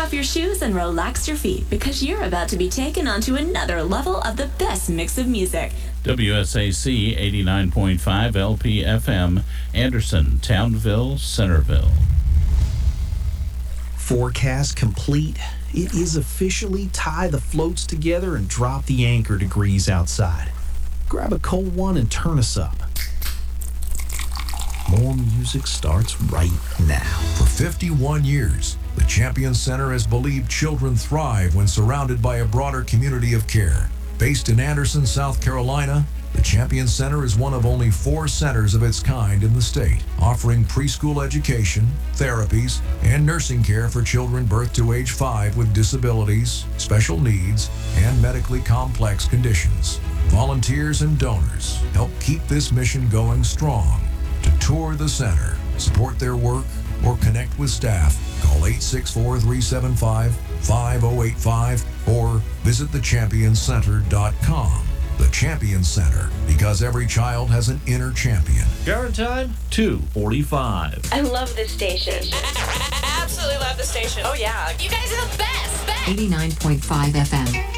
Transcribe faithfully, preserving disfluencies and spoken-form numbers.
off your shoes and relax your feet because you're about to be taken onto another level of the best mix of music. W S A C eighty-nine point five L P F M, Anderson, Townville, Centerville. Forecast complete. It is officially tie the floats together and drop the anchor degrees outside. Grab a cold one and turn us up. More music starts right now. For fifty-one years, the Champion Center has believed children thrive when surrounded by a broader community of care. Based in Anderson, South Carolina, the Champion Center is one of only four centers of its kind in the state, offering preschool education, therapies, and nursing care for children birth to age five with disabilities, special needs, and medically complex conditions. Volunteers and donors help keep this mission going strong. To tour the center, support their work, or connect with staff, call eight six four, three seven five, five oh eight five or visit the champion center dot com. The Champion Center, because every child has an inner champion. Current time, two forty-five. I love this station. Absolutely love the station. Oh, yeah. You guys are the best. best. eighty-nine point five F M.